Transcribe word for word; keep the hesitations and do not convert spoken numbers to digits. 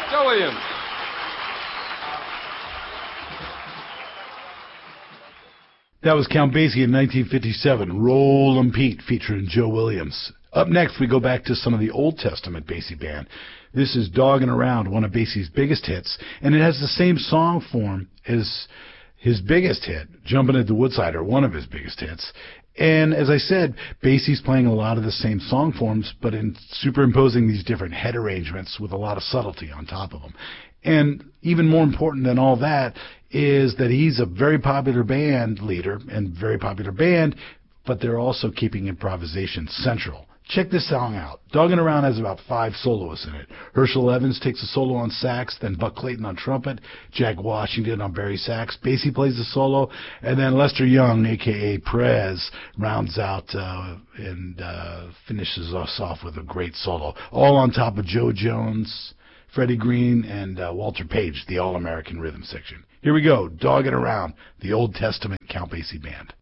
Joe Williams. That was Count Basie in nineteen fifty-seven, Rollin' Pete, featuring Joe Williams. Up next, we go back to some of the Old Testament Basie Band. This is Doggin' Around, one of Basie's biggest hits, and it has the same song form as his biggest hit, Jumpin' at the Woodside, or one of his biggest hits. And as I said, Basie's playing a lot of the same song forms, but in superimposing these different head arrangements with a lot of subtlety on top of them. And even more important than all that is that he's a very popular band leader and very popular band, but they're also keeping improvisation central. Check this song out. Doggin' Around has about five soloists in it. Herschel Evans takes a solo on sax, then Buck Clayton on trumpet, Jack Washington on bari sax, Basie plays the solo, and then Lester Young, a k a. Prez, rounds out uh, and uh, finishes us off with a great solo. All on top of Joe Jones, Freddie Green, and uh, Walter Page, the All-American Rhythm section. Here we go, Doggin' Around, the Old Testament Count Basie Band.